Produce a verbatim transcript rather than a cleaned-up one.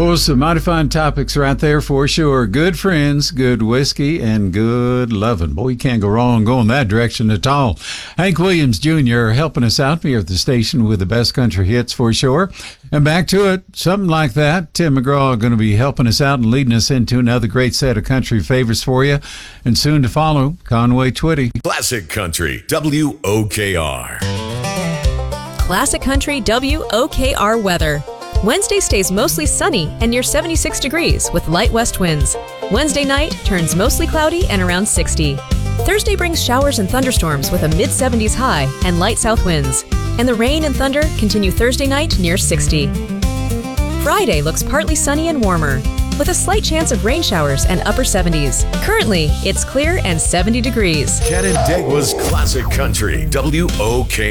Oh, some mighty fine topics right there for sure. Good friends, good whiskey, and good loving. Boy, you can't go wrong going that direction at all. Hank Williams Junior helping us out here at the station with the best country hits for sure. And back to it, something like that. Tim McGraw going to be helping us out and leading us into another great set of country favorites for you. And soon to follow, Conway Twitty. Classic Country, W O K R. Classic Country W O K R weather. Wednesday stays mostly sunny and near seventy-six degrees with light west winds. Wednesday night turns mostly cloudy and around sixty. Thursday brings showers and thunderstorms with a mid seventies high and light south winds. And the rain and thunder continue Thursday night near sixty. Friday looks partly sunny and warmer with a slight chance of rain showers and upper seventies. Currently, it's clear and seventy degrees. Canandaigua's Classic Country, W O K